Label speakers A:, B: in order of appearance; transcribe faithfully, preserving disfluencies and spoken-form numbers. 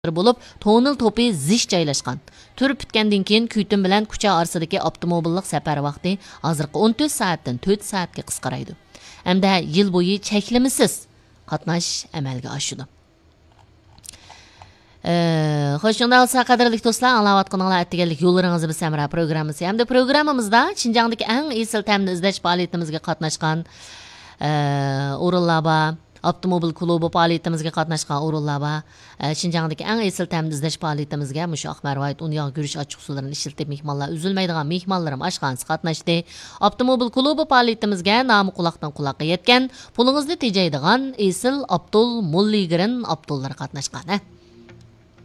A: bo'lib, tonil to'pi zish joylashgan. Turib bitgandan keyin Kuytun bilan Kucha orasidagi avtomobillik safar vaqti hozirgi o'n to'rt soatdan to'rt soatga qisqaraydi. Hamda yil bo'yi cheklimisiz qatnash amalga oshadi. Xo'sh, shunda olsa qadrli do'stlar, anglayotganinglar attiganlik yo'llaringizni biz Samra programmasi. Hamda programmamizda Xinjiangdagi eng esil ta'mni izlash faoliyatimizga qatnashgan o'rinlar bor. Avtomobil klubi faoliyatimizga qatnashgan o'rinlar bor. Xinjiangdagi eng esil ta'mni izlash faoliyatimizga mushu Aqmarvoyt un yog' gurish ochiq suvlarini ishlatib mehmonlar uzilmaydigan mehmonlarim oshxonasi qatnashdi. Avtomobil klubi faoliyatimizga nomi quloqdan quloqqa yetgan, pulingizni tejaydigan esil Abdul Mulligirin Abdullar qatnashgan.